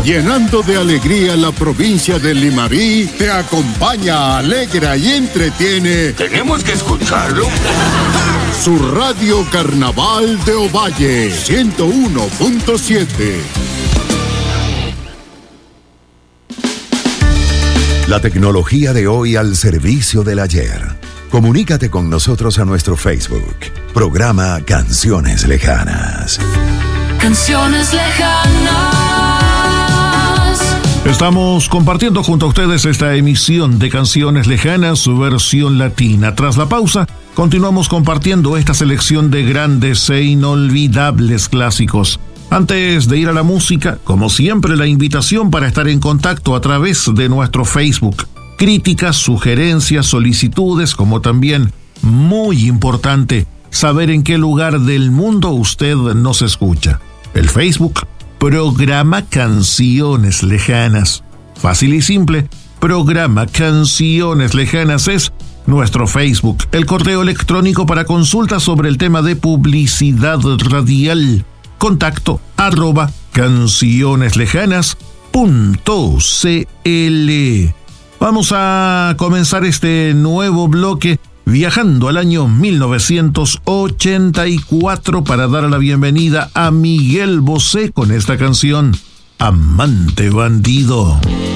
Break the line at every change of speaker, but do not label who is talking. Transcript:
Llenando de alegría la provincia de Limarí, te acompaña, alegra y entretiene.
Tenemos que escucharlo.
Su radio Carnaval de Ovalle, 101.7.
La tecnología de hoy al servicio del ayer. Comunícate con nosotros a nuestro Facebook. Programa Canciones Lejanas.
Canciones Lejanas.
Estamos compartiendo junto a ustedes esta emisión de Canciones Lejanas, su versión latina. Tras la pausa, continuamos compartiendo esta selección de grandes e inolvidables clásicos. Antes de ir a la música, como siempre, la invitación para estar en contacto a través de nuestro Facebook. Críticas, sugerencias, solicitudes, como también, muy importante, saber en qué lugar del mundo usted nos escucha. El Facebook, Programa Canciones Lejanas. Fácil y simple, Programa Canciones Lejanas es nuestro Facebook. El correo electrónico para consultas sobre el tema de publicidad radial. Contacto @cancioneslejanas.cl. Vamos a comenzar este nuevo bloque viajando al año 1984 para dar la bienvenida a Miguel Bosé con esta canción, Amante Bandido.